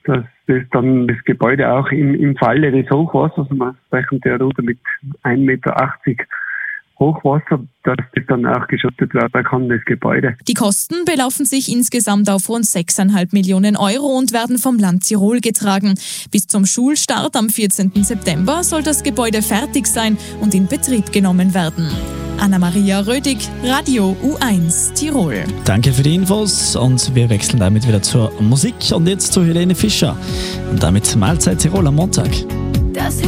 dass das dann das Gebäude auch im Falle des Hochwassers, wir sprechen ja da mit 1,80 Meter Hochwasser, dass das dann auch geschützt werden kann, das Gebäude. Die Kosten belaufen sich insgesamt auf rund 6,5 Millionen Euro und werden vom Land Tirol getragen. Bis zum Schulstart am 14. September soll das Gebäude fertig sein und in Betrieb genommen werden. Anna-Maria Rödig, Radio U1 Tirol. Danke für die Infos und wir wechseln damit wieder zur Musik und jetzt zu Helene Fischer und damit Mahlzeit Tirol am Montag.